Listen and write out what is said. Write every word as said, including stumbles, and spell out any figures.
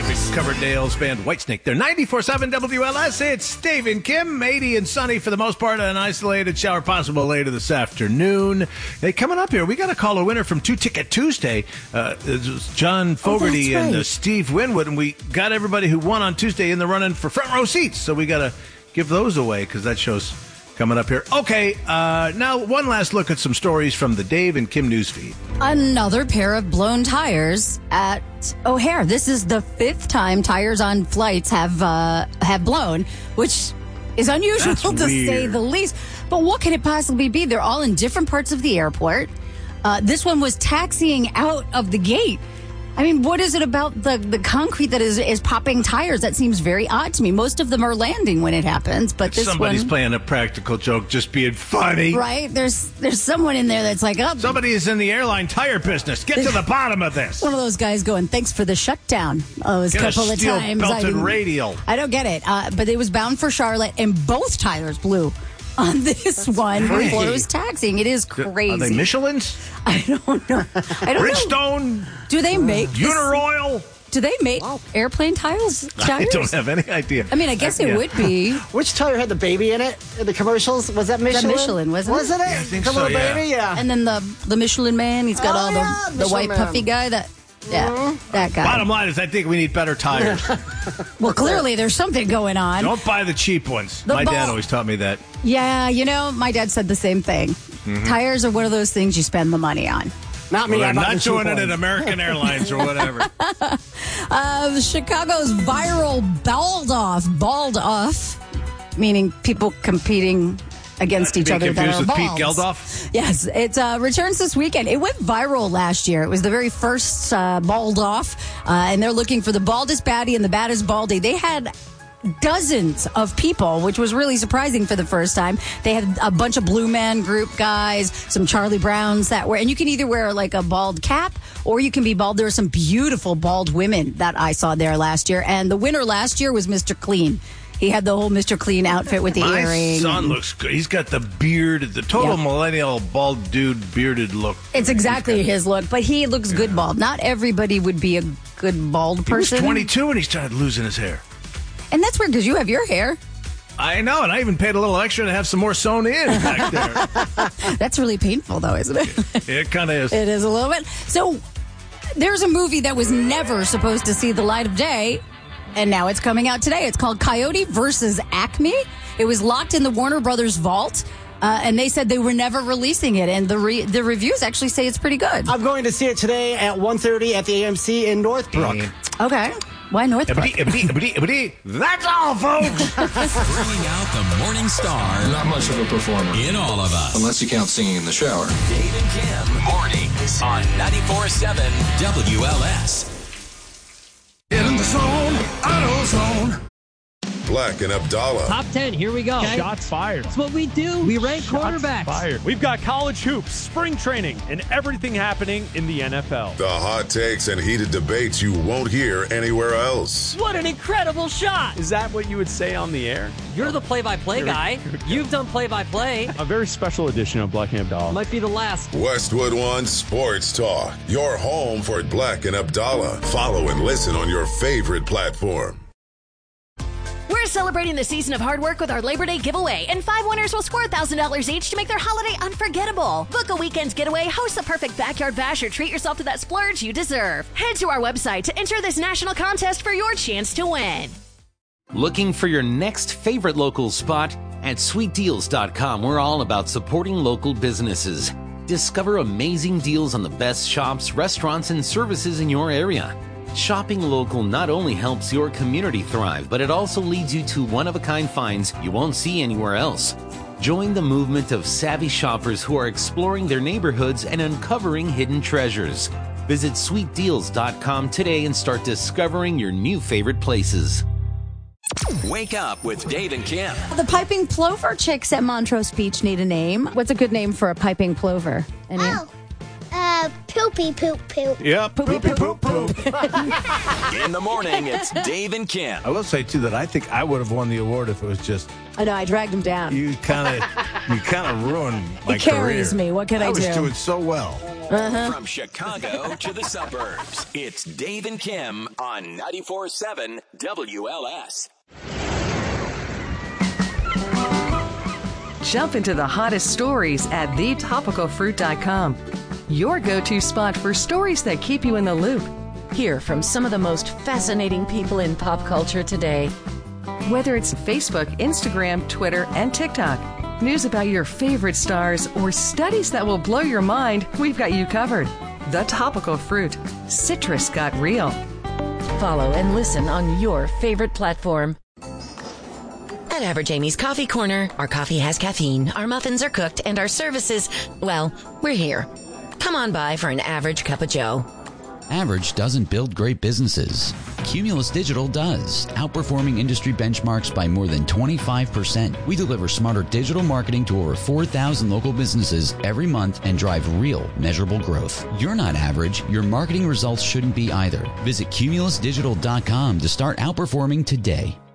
Covered Nails band Whitesnake. They're ninety-four seven W L S. It's Dave and Kim, eighty and sunny for the most part. An isolated shower possible later this afternoon. Hey, coming up here, we got to call a winner from Two Ticket Tuesday. Uh, it was John Fogerty oh, right. and uh, Steve Winwood, and we got everybody who won on Tuesday in the running for front row seats. So we got to give those away because that show's coming up here. Okay, uh, now one last look at some stories from the Dave and Kim newsfeed. Another pair of blown tires at O'Hare. This is the fifth time tires on flights have uh, have blown, which is unusual That's to weird. say the least. But what can it possibly be? They're all in different parts of the airport. Uh, this one was taxiing out of the gate. I mean, what is it about the, the concrete that is, is popping tires? That seems very odd to me. Most of them are landing when it happens, but this Somebody's one, playing a practical joke, just being funny. right? There's there's someone in there that's like, oh, Somebody is in the airline tire business. Get to the bottom of this. one of those guys going, thanks for the shutdown. Oh, it was a Get a couple of steel times. I belted didn't- radial. I don't get it. Uh, but it was bound for Charlotte, and both tires blew on this one crazy. before it was taxing. It is crazy. Are they Michelin's? I don't know. I don't know. Bridgestone? Do they make this- Uniroyal? Do they make airplane tires? I tires? don't have any idea. I mean, I guess it Yeah. would be. Which tire had the baby in it? In the commercials? Was that Michelin? Michelin, wasn't it? Wasn't it? Yeah, I think the so, little yeah. baby? Yeah. And then the the Michelin man, he's got Oh, all the, yeah, the Michelin white man. puffy guy. That yeah, that guy. Bottom line is, I think we need better tires. Well, clearly there's something going on. Don't buy the cheap ones. The My dad ball- always taught me that. Yeah, you know, my dad said the same thing. Mm-hmm. Tires are one of those things you spend the money on. Not me. Well, they're I'm not not the cheap doing it at ones. American Airlines or whatever. Uh, Chicago's viral bald off, bald off, meaning people competing against each Being other that confused are with Pete balds. Geldof? Yes, it uh, returns this weekend. It went viral last year. It was the very first uh, bald off, uh, and they're looking for the baldest baddie and the baddest baldie. They had dozens of people, which was really surprising for the first time. They had a bunch of Blue Man Group guys, some Charlie Browns that were, and you can either wear like a bald cap or you can be bald. There were some beautiful bald women that I saw there last year, and the winner last year was Mister Clean. He had the whole Mister Clean outfit with the My earring. son looks good. He's got the beard, the total Yeah. millennial bald dude bearded look. It's exactly his look, but he looks good bald. Not everybody would be a good bald He was person. twenty-two and he started losing his hair. And that's weird because you have your hair. I know, and I even paid a little extra to have some more sewn in back there. That's really painful, though, isn't it? It kind of is. It is a little bit. So there's a movie that was never supposed to see the light of day, and now it's coming out today. It's called Coyote versus Acme. It was locked in the Warner Brothers vault, uh, and they said they were never releasing it. And the re- the reviews actually say it's pretty good. I'm going to see it today at one thirty at the A M C in Northbrook. Okay. Why Northbrook? Ibidi, ibidi, ibidi, ibidi. That's all, folks. Bringing out the morning star Not much of a performer, in all of us. unless you count singing in the shower. Dave and Kim, mornings on ninety-four seven W L S. In the zone, auto zone. Black and Abdallah. Top ten, here we go. Shots fired. That's what we do. We rank quarterbacks. Fired. We've got college hoops, spring training, and everything happening in the N F L. The hot takes and heated debates you won't hear anywhere else. What an incredible shot. Is that what you would say on the air? You're the play-by-play guy. You've done play-by-play. A very special edition of Black and Abdallah. Might be the last. Westwood One Sports Talk. Your home for Black and Abdallah. Follow and listen on your favorite platform. We're celebrating the season of hard work with our Labor Day giveaway, and five winners will score one thousand dollars each to make their holiday unforgettable. Book a weekend's getaway, host the perfect backyard bash, or treat yourself to that splurge you deserve. Head to our website to enter this national contest for your chance to win. Looking for your next favorite local spot? At sweet deals dot com, we're all about supporting local businesses. Discover amazing deals on the best shops, restaurants, and services in your area. Shopping local not only helps your community thrive, but it also leads you to one-of-a-kind finds you won't see anywhere else. Join the movement of savvy shoppers who are exploring their neighborhoods and uncovering hidden treasures. Visit sweet deals dot com today and start discovering your new favorite places. Wake up with Dave and Kim. The piping plover chicks at Montrose Beach need a name. What's a good name for a piping plover? Any? Oh, uh, Poopy poop poop. Yep. Poopy poop poop. In the morning, it's Dave and Kim. I will say, too, that I think I would have won the award if it was just... I know, I dragged him down. You kind of you kind of ruined my He carries career. me. What can I, I was do? doing so well. Uh-huh. From Chicago to the suburbs, it's Dave and Kim on ninety-four point seven W L S. Jump into the hottest stories at the topical fruit dot com. Your go-to spot for stories that keep you in the loop. Hear from some of the most fascinating people in pop culture today. Whether it's Facebook, Instagram, Twitter, and TikTok, news about your favorite stars, or studies that will blow your mind, we've got you covered. The Topical Fruit. Citrus got real. Follow and listen on your favorite platform. At Average Amy's Coffee Corner, our coffee has caffeine, our muffins are cooked, and our services, well, we're here. Come on by for an average cup of joe. Average doesn't build great businesses. Cumulus Digital does, outperforming industry benchmarks by more than twenty-five percent. We deliver smarter digital marketing to over four thousand local businesses every month and drive real, measurable growth. You're not average. Your marketing results shouldn't be either. Visit cumulus digital dot com to start outperforming today.